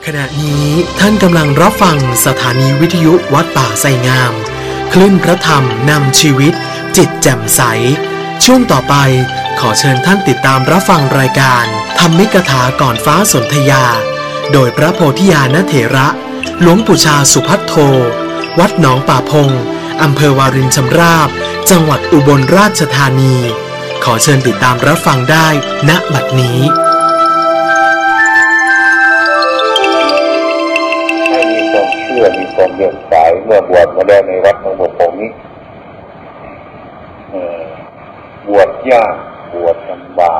ขณะนี้ท่านกำลังรับฟังสถานีวิทยุวัดป่าไทรงามคลื่นพระธรรมนำชีวิตจิตแจ่มใสช่วงต่อไปขอเชิญท่านติดตามรับฟังรายการธรรมิกถาก่อนฟ้าสนธยาโดยพระโพธิญาณเถระหลวงปู่ชาสุภัทโทวัดหนองป่าพงอำเภอวารินชำราบจังหวัดอุบลราชธานีขอเชิญติดตามรับฟังได้ณบัดนี้มีความเลื่อมใสเมื่อบวชมาแล้วในวัดหนองบัวพงนี้บวชยากบวชลำบาก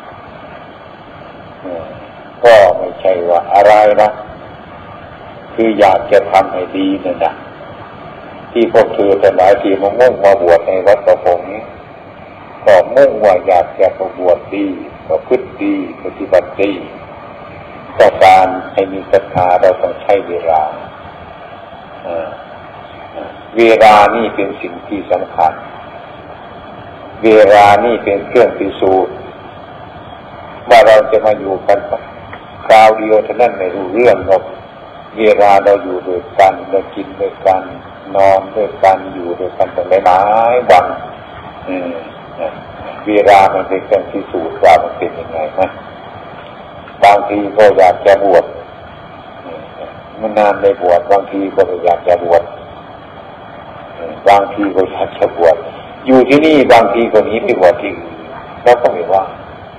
ก็ไม่ใช่ว่าอะไรนะคืออยากจะทำให้ดีนั่นนะที่พวกเธอแต่หลายทีมามุ่งมาบวชในวัดหนองบัวพงนี้ก็มุ่งว่าอยากจะบวชดีประพฤติดีปฏิบัติดีต้องการให้มีศรัทธาเราต้องใช้เวลาเวลานี่เป็นสิ่งที่สำคัญเวลานี่เป็นเครื่องพิสูจน์ว่าเราจะมาอยู่กันคราวเดียวเท่านั้นไม่รู้เรื่องหรอกเวลาเราอยู่ด้วยกันเรากินด้วยกันนอนด้วยกันอยู่ด้วยกันตั้งหลายวันเวลามันเป็นเครื่องพิสูจน์ว่ามันเป็นยังไงนะบางทีก็อยากจะบวชมันนานในบวชบางทีก็อยากจะบวชบางทีก็อยากจะบวชอยู่ที่นี่บางทีก็หนีไปบวชที่อื่นเราก็ไม่ว่า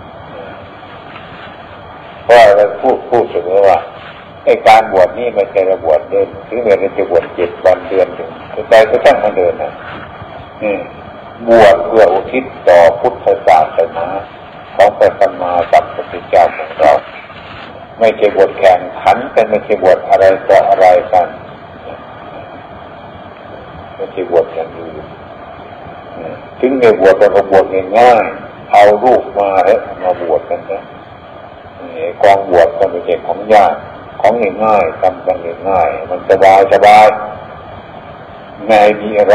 เพราะเราพูดเสมอว่าไอ้การบวชนี่ไม่ใช่บวชเดินถึงแม้จะบวช7 วันเดือนหนึ่งใจก็ช่างมันเดินนะบวชเพื่ออุทิศต่อพุทธศาสนาของพระสัมมาสัมพุทธเจ้าของเราไม่ใช่บวชแข่งขันกันไม่ใช่บวชอะไรต่ออะไรกันไม่ใช่บวชอย่างนี้ถึงในบวชเราก็บวชง่ายๆเอารูปมาแล้วมาบวชกันนะกองบวชก็ไม่ใช่ของยากของง่ายๆทำกันง่ายๆมันสบายไม่มีอะไร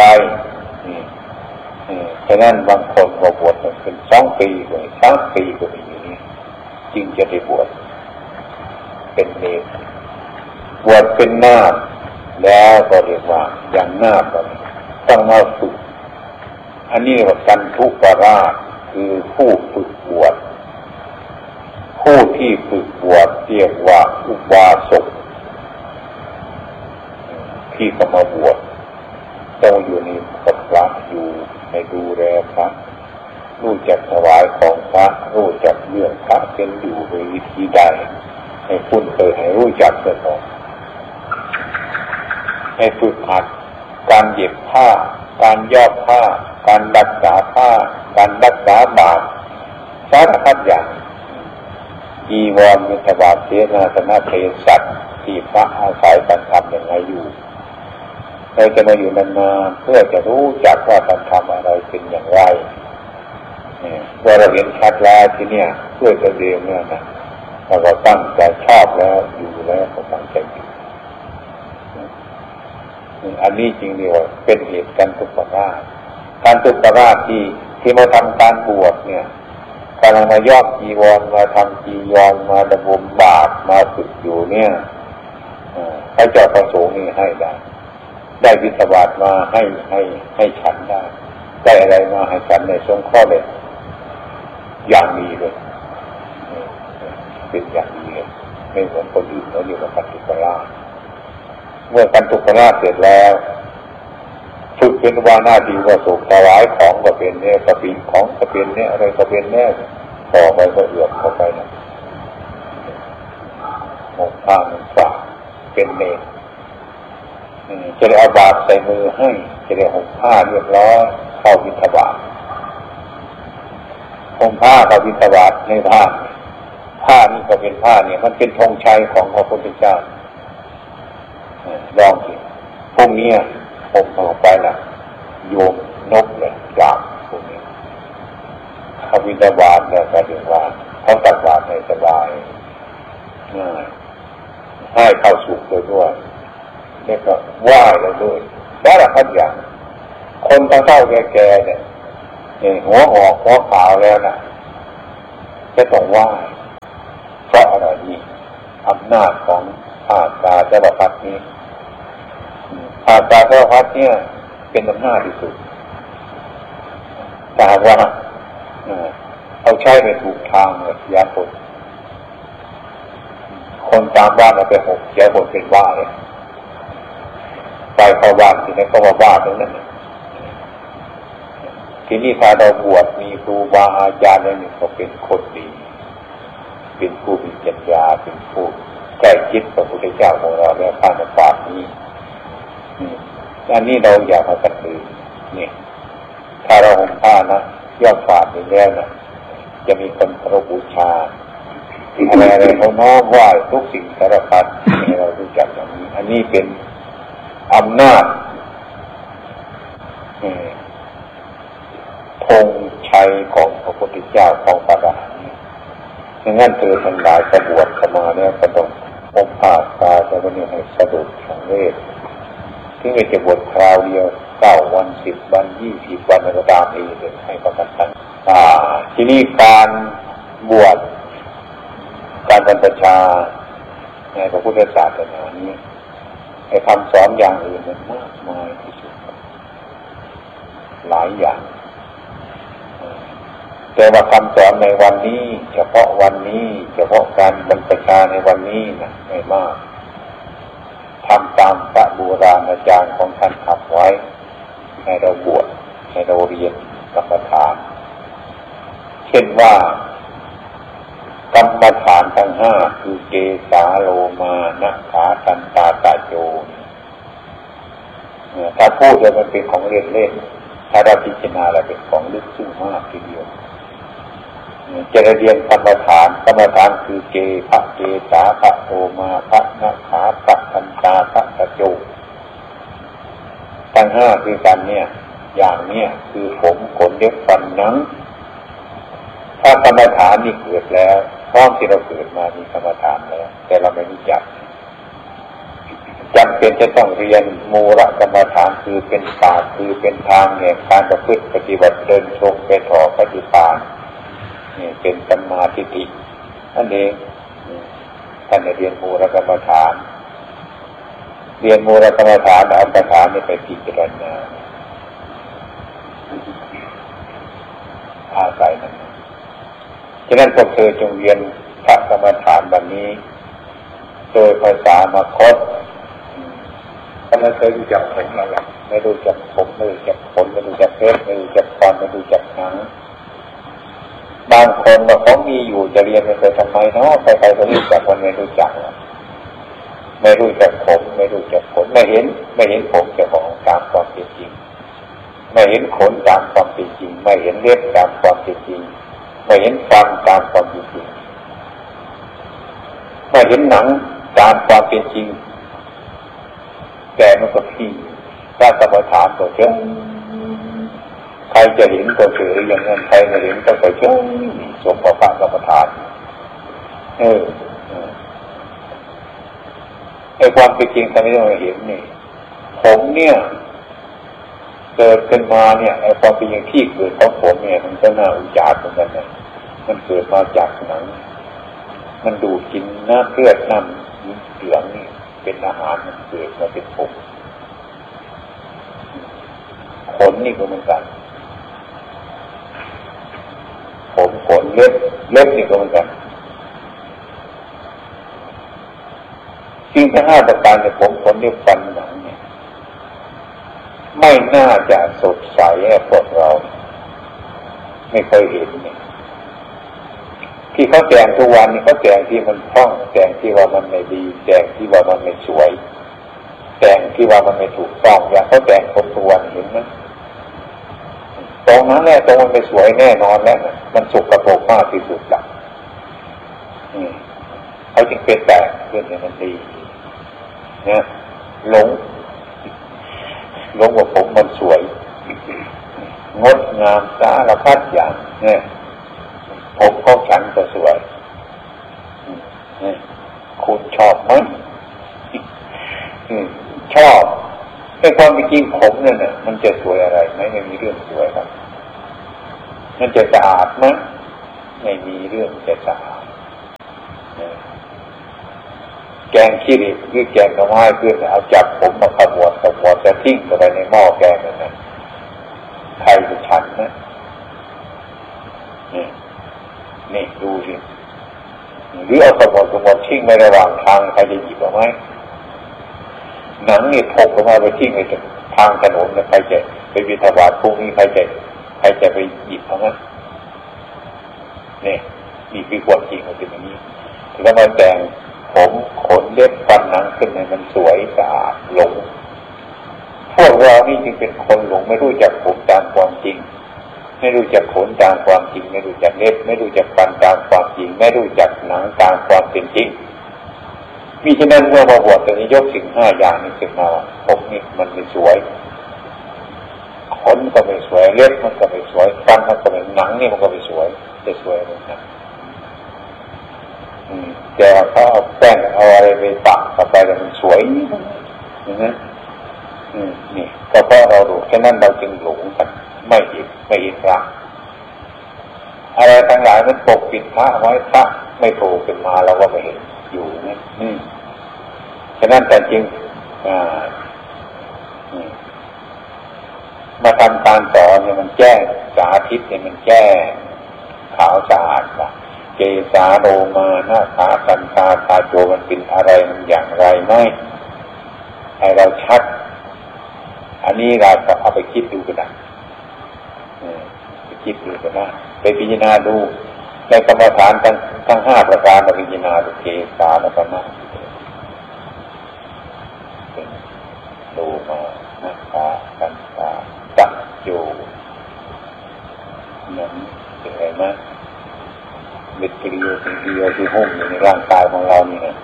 ฉะนั้นบางคนก็บวชมันเป็น2 ปีก็มี3 ปีก็มีอย่างนี้จึงจะได้บวชเป็นเนรบวชเป็นนาคแล้วก็เรียกว่าอย่างนาคต้องมาฝึกอันนี้ว่ากันทุปราชคือผู้ฝึกบวชผู้ที่ฝึกบวชเรียกว่าอุบาสกที่เข้ามาบวชต้องอยู่ในกับพระอยู่ในดูแลพระรู้จักถวายของพระรู้จักเรื่องพระเป็นอยู่โดยวิธีใดให้คุ้นเคยให้รู้จักเสียก่อนให้ฝึกหัดการเย็บผ้าการย้อมผ้าการรักษาผ้าการรักษาบาตรสารพัดอย่างจีวรมิถบาทเสนาสนะเภสัชที่พระอาศัยการทำอย่างไรอยู่เราจะมาอยู่นานๆเพื่อจะรู้จักว่าการทำอะไรเป็นอย่างไรว่าเราเห็นชัดแล้วที่เนี่ยเพื่อจะเรียนเนี่ยนะเราก็ตั้งใจชอบแล้วอยู่แล้วก็ตั้งใจอยู่อันนี้จริงดีว่าเป็นเหตุการณ์ทุกประการการทุกประการที่มาทำการบวชเนี่ยการมาย้อมจีวรมาทำจีวรมาดำรงบาตรมาฝึกอยู่เนี่ยพระเจ้าประสงค์นี่ให้ได้บิณฑบาตมาให้ฉันได้อะไรมาให้ฉันในสงเคราะห์เลยอย่างนี้เลยเป็นอย่างนี้เลยไม่เหมือนคนอื่นเขาเรียกว่ากันทุกราชเมื่อกันทุกราชเสร็จแล้วฝึกเป็นวานาดีว่าสุขถวายของก็เป็นเนี่ยกระปิของก็เป็นเนี่ยอะไรก็เป็นเนี่ยต่อไปก็เอื้อมเข้าไปนะหมกผ้ามันฝากเป็นเนรจะได้เอาบาตรใส่มือให้จะได้ห่มผ้าเรียบร้อยเข้าบิณฑบาตห่มผ้าเข้าบิณฑบาตในผ้านี่ก็เป็นผ้าเนี่ยมันเป็นธงชัยของพระพุทธเจ้าลองสิพวกนี้ห่มออกไปนะโยมนกเลยจากพวกนี้เข้าบิณฑบาตแล้วก็เรียกว่าเขาตักบาตรให้สบายง่ายให้เข้าสุขด้วยนี่ก็ไหว้แล้วด้วยสารพัดอย่างคนเฒ่าแก่ๆเนี่ยหัวหอกหัวขาวแล้วนะจะต้องไหว้เพราะอะไรนี่อำนาจของภาคกาสารพัดนี้ภาคกาสารพัดเนี่ยเป็นอำนาจที่สุดแต่ว่าเอาใช้ไปถูกทางเลยยาคนคนตามบ้านเราไปหกเสียคนเป็นบ้าเลยไปเข้าบ้านที่ไหนก็มาบ้าตรงนั้นทีนี้ถ้าเราบวชมีครูบาอาจารย์อะไรนี่ก็เป็นคนดีเป็นผู้มีปัญญาเป็นผู้ใกล้ชิดพระพุทธเจ้าของเราและผ่านปากนี้อันนี้เราอยากมากันเลยนี่ถ้าเราห่มผ้านะย่อมขาดไปแล้วนะจะมีคนเคารพบูชาอะไรเขาน้อมไหว้ทุกสิ่งสารพัดให้เรารู้จักอย่างนี้อันนี้เป็นอำนาจธงชัยของพระพุทธเจ้าของพระอรหันต์ดังนั้นเธอทั้งหลายบวชเข้ามาเนี่ยก็ต้องห่มผ้าตาจะวันนี้ให้สะดุดสังเวชที่ไม่จะบวชคราวเดียว9 วัน10 วัน20 วันก็ตามเองให้ประกันกันทีนี้การบวชการบรรพชาในพระพุทธศาสนานี้ให้คำสอนอย่างอื่นมันมากมายที่สุดหลายอย่างแต่ว่าคำสอนในวันนี้เฉพาะวันนี้เฉพาะการบรรพชาในวันนี้นะไม่มากทำตามพระโบราณอาจารย์ของท่านทำไว้ให้เราบวชให้เราเรียนกรรมฐานเช่นว่ากรรมฐานทั้ง5คือเกสาโลมานะขาทันตาตาโจถ้าพูดแล้วมันเป็นของเล่นๆถ้าเราพิจารณาแล้วเป็นของลึกซึ้งมากทีเดียวจะเรียนกรรมฐานคือเกพระเกสาพระโลมาพระนะขาพระทันตาพระตาโจทั้ง5คือกันเนี่ยอย่างเนี้ยคือผมขนเล็บฟันหนังถ้ากรรมฐานนี่เกิดแล้วพร้อมที่เราเกิดมามีกรรมฐานแล้วแต่เราไม่รู้จักจำเป็นจะต้องเรียนมูลกรรมฐานคือเป็นศาสตร์คือเป็นทางแห่งการประพฤติปฏิบัติเดินชมเป็นถอปฏิปานนี่เป็นสัมมาทิฏฐินั่นเองท่านเรียนมูลกรรมฐานเรียนมูลกรรมฐานเอากรรมฐานนี่ไปพิจารณาอาศัยนั้นฉะนั้นพวกเธอจงเรียนพระกรรมฐานแบบนี้โดยภาษามคธเพราะนั้นเคยรู้จักผมอะไรไม่รู้จักผมไม่รู้จักขนไม่รู้จักเล็บไม่รู้จักฟันไม่รู้จักหนังบางคนว่าเขามีอยู่จะเรียนมันไปทำไมเนาะใครๆก็รู้จักมันไม่รู้จักไม่รู้จักผมไม่รู้จักขนไม่เห็นผมเจ้าของตามความเป็นจริงไม่เห็นขนตามความเป็นจริงไม่เห็นเล็บตามความเป็นจริงไม่เห็นฟันตามความเป็นจริงไม่เห็นหนังตามความเป็นจริงแต่มันก็ที่ถ้ากรรมฐานก็เช่นใครจะเห็นก็เฉยอย่างนั้นใครไม่เห็นก็เฉยสมกับพระกรรมฐานไอ้ความเป็นจริงทำไมเราเห็นนี่ผมเนี่ยเกิดขึ้นมาเนี่ยไอ้ความเป็นอย่างที่เกิดของผมเนี่ยมันก็น่าอุจารเหมือนกันนะมันเกิดมาจากหนังมันดูดกินน้ำเลือดน้ำเหลืองนี่เป็นอาหารมันเกิดมาเป็นผมขนนี่ก็เหมือนกันผมขนเล็บนี่ก็เหมือนกันสิ่งทั้ง5ประการในผมขนเล็บฟันหนังเนี่ยไม่น่าจะสดใสให้พวกเราไม่เคยเห็นเนี่ยที่เขาแต่งทุกวันนี่เขาแต่งที่มันคล่องแต่งที่ว่ามันไม่ดีแต่งที่ว่ามันไม่สวยแต่งที่ว่ามันไม่ถูกต้องอย่างเขาแต่งทุกวันเห็นไหมตรงนั้นแหละตรงมันไม่สวยแน่นอนแล้วนะมันสกปรกมากที่สุดละเขาจึงเป็นแต่งเพื่อนให้มันดีเนี่ยหลงว่าผมมันสวยงดงามสารพัดอย่างเนี่ยผมของฉันก็สวยคุณชอบไหมชอบแต่ความเป็นจริงผมเนี่ยนะมันจะสวยอะไรไม่มีเรื่องสวยครับมันจะสะอาดไหมไม่มีเรื่องจะสะอาดแกงขี้เหล็กหรือแกงกระไม้ขึ้นเอาจับผมมาขมวดจะทิ้งไปในหม้อแกงนั่นนะใครจะฉันนะนี่ดูสิหรือเอาขมวดทิ้งไประหว่างทางใครจะหยิบเอาไหมหนังนี่พกออกมาไปทิ้งไปทางถนนใครจะไปบิณฑบาตพรุ่งนี้ใครจะไปหยิบเอาไหมนี่คือความจริงมันเป็นอย่างนี้แล้วมาแต่งผมขนเล็บฟันหนังขึ้นให้มันสวยสะอาดหลงพวกเรานี่จึงเป็นคนหลงไม่รู้จักผมตามความจริงไม่รู้จักขนตามความจริงไม่รู้จักเล็บไม่รู้จักฟันตามความจริงไม่รู้จักหนังตามความเป็นจริงมิฉะนั้นเมื่อมาบวชจะยกสิ่ง5อย่างนี้ขึ้นมาผมนี่มันไม่สวยขนก็ไม่สวยเล็บมันก็ไม่สวยฟันมันก็ไม่หนังนี่มันก็ไม่สวยจะสวยมันนะแต่เขาเอาแป้งเอาอะไรไปปักเข้าไปแล้วมันสวยนะนี่ก็เพราะเราดูแค่นั้นเราจึงหลงกันไม่เห็นพระอะไรทั้งหลายมันปกปิดพระไว้พระไม่โผล่ขึ้นมาเราก็ไม่เห็นอยู่นะฉะนั้นแต่จริงมาทำการสอนเนี่ยมันแจ้งสาธิตเนี่ยมันแจ้งขาวสะอาดว่าเกสาโลมานาขาตันตาตาโจมันเป็นอะไรมันอย่างไรไม่ให้เราชัดอันนี้เราก็เอาไปคิดดูกันนะไปคิดดูกันนะไปพิจารณาดูในกรรมฐานทั้ง5ประการเราพิจารณาดูเกสาแล้วก็นาโลมานาขาตันตาตาโจนั้นเป็นไงมั้ยเม็ดกิริยาสิ่งเดียวที่หุ้มอยู่ในร่างกายของเรานี่นะ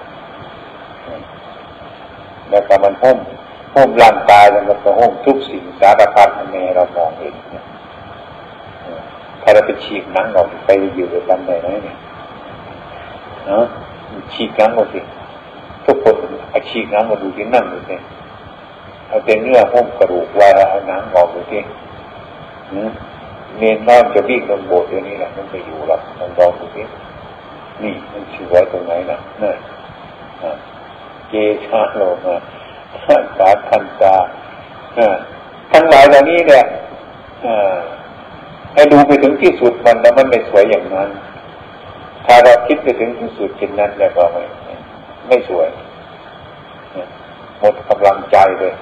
แล้วก็มันหุ้มร่างกายแล้วมันก็หุ้มทุกสิ่งสารพัดในเรามองเห็นถ้าเราไปฉีกหนังออกไปอยู่ด้วยกันได้ไหมเนี่ยฉีกหนังออกสิทุกคนฉีกหนังมาดูที่นั่งดูสิเอาแต่เนื้อหุ้มกระดูกไว้เอาหนังออกดูสิเนรน้อยจะวิ่งลงโบสถ์เดี๋ยวนี้แหละมันไม่อยู่หรอกมันลองดูสินี่มันชื่อไว้ตรงไหนนะเนี่ยเกชาโลมาสาคันตาทั้งหลายเหล่านี้เนี่ยให้ดูไปถึงที่สุดมันแล้วมันไม่สวยอย่างนั้นถ้าเราคิดไปถึงที่สุดเช่นนั้นแล้วก็ไม่สวยหมดกำลังใจเลย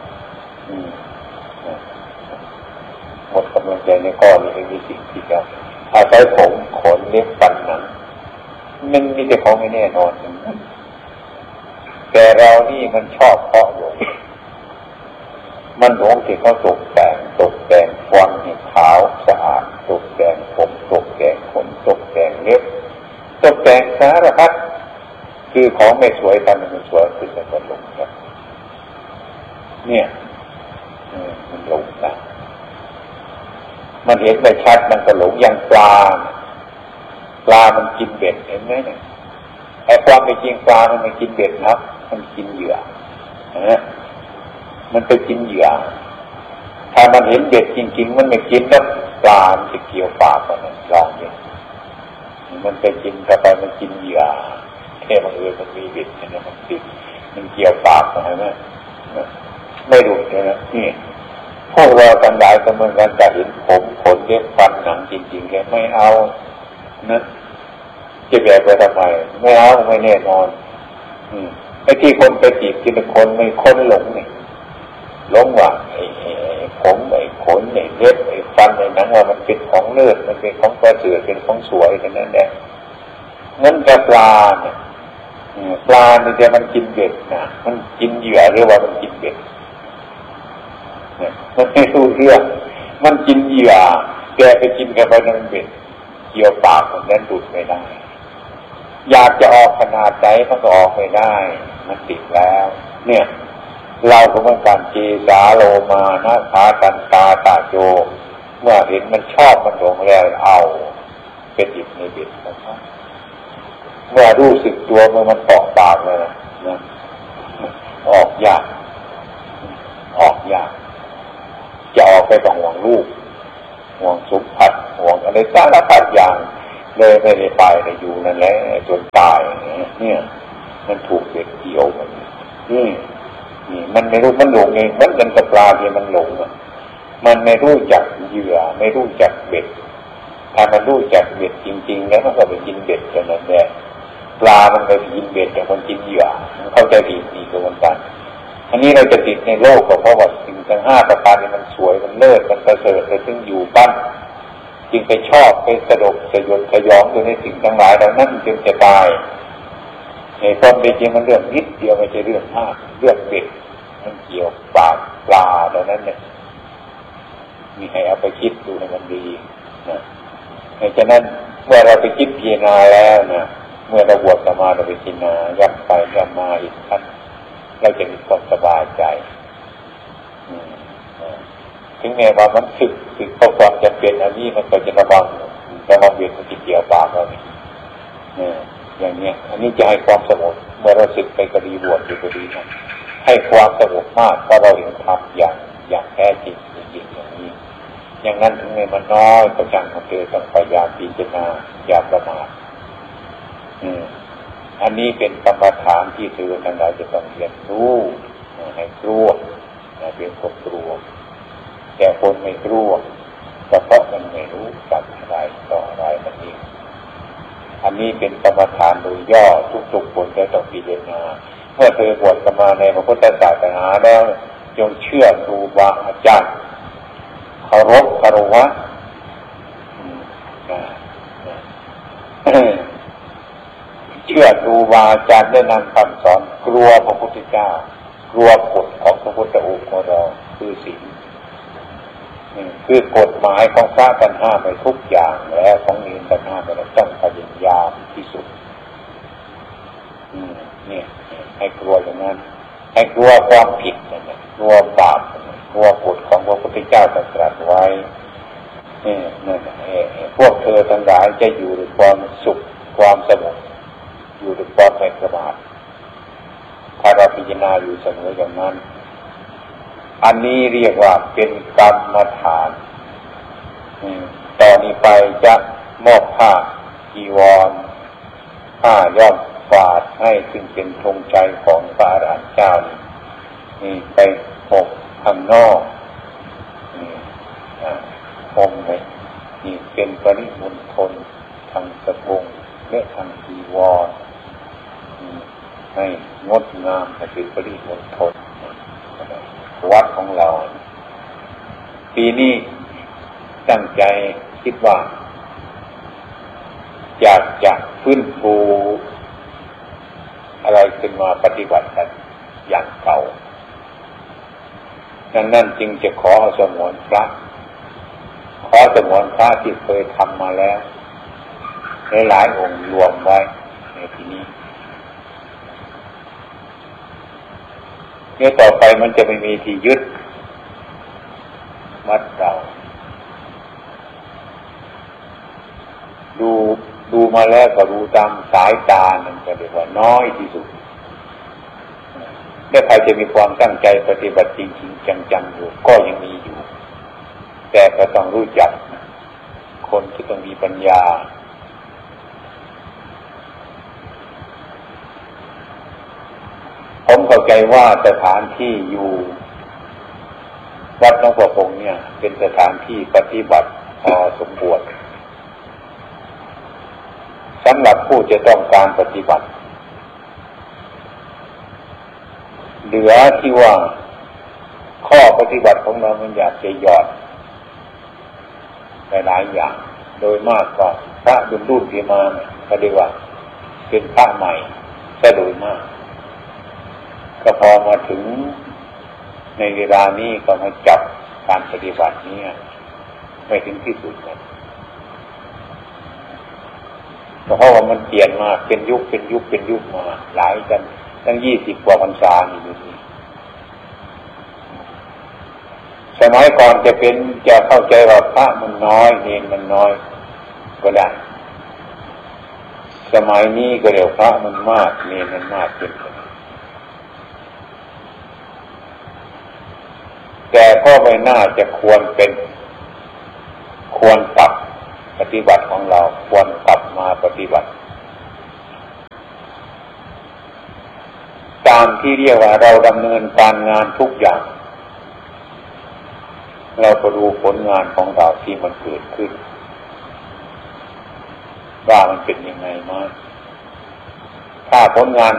หมดกำลังใจในข้อนี้ไม่มีสิ่งที่จะอาศัยผมขนเล็บฟันหนังมันมีแต่ของไม่แน่นอนแต่เรานี่มันชอบเพาะหลงมันหลงที่เขาตกแต่งฟันให้ขาวสะอาดตกแต่งผมตกแต่งขนตกแต่งเล็บตกแต่งสารพัดคือของไม่สวยทำให้มันสวยขึ้นแล้วก็หลงครับเนี่ยมันหลงนะมันเห็นไม่ชัดมันก็หลงอย่างปลามันกินเบ็ดเห็นไหมเนี่ยไอ้ความเป็นจริงปลามันไม่กินเบ็ดครับมันกินเหยื่อมันไปกินเหยื่อถ้ามันเห็นเบ็ดจริงๆมันไม่กินแล้วปลามันจะเกี่ยวปากมันลองดิมันไปกินเข้าไปมันกินเหยื่อแค่บังเอิญมันมีเบ็ดเนี่ยมันติดมันเกี่ยวปากมันเห็นไหมไม่หลุดเลยนะนี่พวกเราทั้งหลายก็เหมือนกันแต่เห็นผมขนเล็บฟันหนังจริงๆแกไม่เอานะจะแบกไปทำไมไม่เอาไม่แน่นอนไอ้ที่คนไปจีบที่เป็นคนไม่คนหลงนี่หลงว่าไอ้ผมไอ้ขนไอ้เล็บไอ้ฟันไอ้หนังว่ามันเป็นของเลิศมันเป็นของประเสริฐเป็นของสวยแค่นั้นแหละงั้นกับปลาเนี่ยปลาเนี่ยจะมันกินเบ็ดนะมันกินเหยื่อหรือว่ามันกินเบ็ดมันไม่รู้เรื่องมันกินเหยื่อแกไปกินกันไปนั่นเบ็ดเกี่ยวปากมันนั้นดูดไม่ได้อยากจะออกขนาดไหนมันก็ออกไม่ได้มันติดแล้วเนี่ยเราก็เหมือนกันเกสาโลมานาขาตันตาตาโจเมื่อเห็นมันชอบมันหลงแล้วเอาเป็นอิบในเบ็ดนะครับเมื่อรู้สึกตัวเมื่อมันเกาะปากเลยนะออกยากจะออกไปต้องห่วงลูกห่วงสมบัติห่วงอะไรสารพัดอย่างเลยไม่ได้ไปเลยอยู่นั่นแหละจนตายเนี่ยมันถูกเบ็ดเกี่ยวมันนี่มันไม่รู้มันหลงเองมันเป็นปลาที่มันหลงมันไม่รู้จักเหยื่อไม่รู้จักเบ็ดถ้ามันรู้จักเบ็ดจริงๆแล้วมันก็ไปกินเบ็ดกันนั่นแหละปลามันไปกินเบ็ดแต่มันกินเหยื่อมันเข้าใจผิดนี่คือมันกันอันนี้เราจะติดในโลกก็เพราะว่าสิ่งทั้ง5ประการนี้มันสวยมันเลิศมันประเสริฐเลยถึงอยู่ปั้นจึงไปชอบไปสะดกสยดสยองอยู่ในสิ่งทั้งหลายเหล่านั้นจึงจะตายในความเป็นจริงมันเรื่องนิดเดียวไม่ใช่เรื่องมากเรื่องเบ็ดมันเกี่ยวปากปลาเหล่านั้นเนี่ยมีให้เอาไปคิดดูให้มันดีนะฉะนั้นเมื่อเราไปคิดพิจารณาแล้วนะเมื่อเราบวชมาเราไปพิจารณาย้ำไปย้ำมาอีกครั้งเราจะมีความสบายใจถึงแม้ว่ามันสึกเพราะความจำเป็นอันนี้มันก็จะระวังเวียนมันจะเกี่ยวปากเราอย่างนี้อันนี้จะให้ความสงบเมื่อเราสึกไปก็ดีบวชอยู่ก็ดีนะให้ความสงบมากเพราะเราเห็นธรรมอย่างแท้จริงอย่างนี้อย่างนั้นถึงแม้มันน้อยก็ช่างของเธอต้องพยายามพิจารณาอย่าประมาทอันนี้เป็นกรรมฐานที่เธอทั้งหลายจะต้องเรียนรู้ให้กลัวเป็นคนกลัวแต่คนไม่กลัวก็เพราะมันไม่รู้จักอะไรต่ออะไรมันเองอันนี้เป็นกรรมฐานโดยย่อทุกๆคนจะต้องพิจารณาเมื่อเธอบวชมาในพระพุทธศาสนาแล้วจงเชื่อครูบาอาจารย์เคารพคารวะเชื่อครูบาอาจารย์ได้นำคำสอนกลัวพระพุทธเจ้ากลัวกฎของพระพุทธองค์ของเราคือศีลคือกฎหมายของพระกันห้ามไปทุกอย่างแล้วของนี้กันห้ามไปแล้วต้องพยายามที่สุดเนี่ยให้กลัวอย่างนั้นให้กลัวความผิดนะกลัวบาปกลัวกฎของพระพุทธเจ้าตรัสไว้นั่นพวกเธอทั้งหลายจะอยู่ด้วยความสุขความสงบอยู่ด้วยความไม่ประมาทถ้าเราพิจารณาอยู่เสมออย่างนั้นอันนี้เรียกว่าเป็นกรรมฐานต่อนนี้ไปจะมอบผ้าจีวรผ้าย้อมฝาดให้ซึ่งเป็นธงชัยของพระอรหันต์เจ้านี่ไปห่มข้างนอกห่มไปนี่เป็นปริมณฑลทางสบงและทางจีวรให้งดงามให้เป็นปริมณฑลวัดของเราปีนี้ตั้งใจคิดว่าอยากจะฟื้นฟูอะไรขึ้นมาปฏิบัติกันอย่างเก่านั่นจึงจะขอสงวนพระที่เคยทำมาแล้วหลายองค์รวมไว้ในที่นี้ต่อไปมันจะไม่มีที่ยึดมัดเราดูมาแล้วก็ดูตามสายตามันก็เรียกว่าน้อยที่สุดถ้าใครจะมีความตั้งใจปฏิบัติจริงๆจังๆอยู่ก็ยังมีอยู่แต่ก็ต้องรู้จักคนที่ต้องมีปัญญาผมเข้าใจว่าสถานที่อยู่วัดหลวงพ่อคงเนี่ยเป็นสถานที่ปฏิบัติพอสมควรสำหรับผู้จะต้องการปฏิบัติเหลือที่ว่าข้อปฏิบัติของเรามันอยากจะหยอดหลายอย่างโดยมากก็พระรุ่นที่มาเนี่ยก็เรียกว่าเป็นพระใหม่ซะโดยมากก็พอมาถึงในเวลานี้ก็มาจับการปฏิบัตินี้ไม่ถึงที่สุดนะเพราะว่ามันเปลี่ยนมาเป็นยุคมาหลายกันตั้ง20 กว่าพรรษานี่สมัยก่อนจะเข้าใจว่าพระมันน้อยเนรมันน้อยก็ได้สมัยนี้ก็เรียกพระมันมากเนรมันมากขึ้นแต่ก็ไม่น่าจะควรปรับปฏิบัติของเราควรกลับมาปฏิบัติตามที่เรียกว่าเราดำเนินการงานทุกอย่างเราก็ดูผลงานของเราที่มันเกิดขึ้นว่ามันเป็นยังไงมาถ้าผลงาน